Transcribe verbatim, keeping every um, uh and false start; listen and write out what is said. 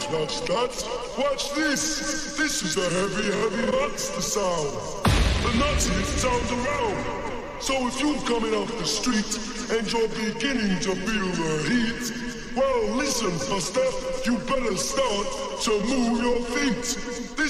watch that. Watch this. This is a heavy, heavy monster sound. The nuttiest sound around. So if you're coming off the street and you're beginning to feel the heat, well, listen, Buster, you better start to move your feet. This